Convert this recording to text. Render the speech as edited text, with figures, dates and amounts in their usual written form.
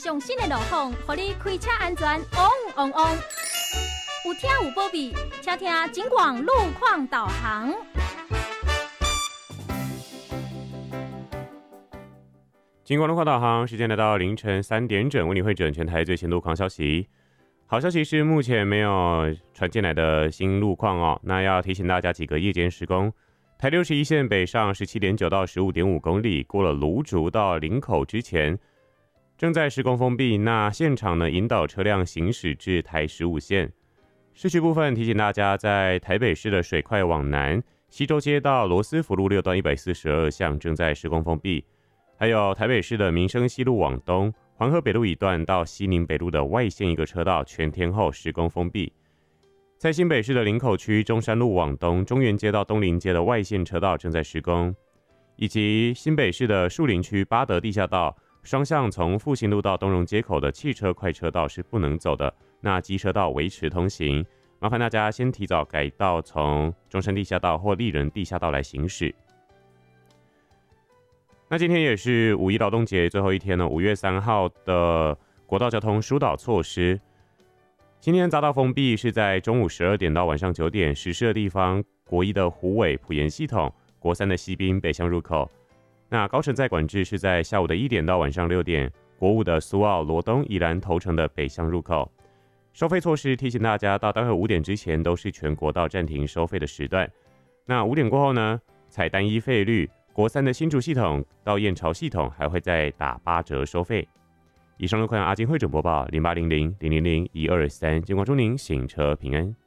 上新的路况，让你开车安全旺旺旺。有听有保庇，请听警广路况导航。 警广路况导航，时间来到凌晨3点整，为你汇整全台最新路况消息。好消息是，目前没有传进来的新路况哦。那要提醒大家几个夜间施工。台61线北上 17.9 到 15.5 公里，过了芦竹到林口之前，正在施工封闭。那现场呢，引导车辆行驶至台15线。市区部分提醒大家，在台北市的水快往南，西周街到罗斯福路6段142巷正在施工封闭。还有台北市的民生西路往东，环河北路一段到西宁北路的外线一个车道全天候施工封闭。在新北市的林口区中山路往东，中原街到东林街的外线车道正在施工，以及新北市的树林区八德地下道双向从复兴路到东荣街口的汽车快车道是不能走的，那机车道维持通行，麻烦大家先提早改道从中山地下道或立人地下道来行驶。那今天也是5·1劳动节最后一天呢，5月3号的国道交通疏导措施。今天匝道封闭是在中午12点到晚上9点，实施的地方国1的虎尾埔盐系统，国3的西滨北向入口。那高乘载管制是在下午的1点到晚上6点，国5的苏澳罗东宜兰头城的北向入口。收费措施提醒大家，到待会5点之前都是全国道暂停收费的时段。那5点过后呢，采单一费率。国3的新竹系统到燕巢系统还会再打8折收费。以上路况阿金汇整播报，0800-000-123，警广祝您行车平安。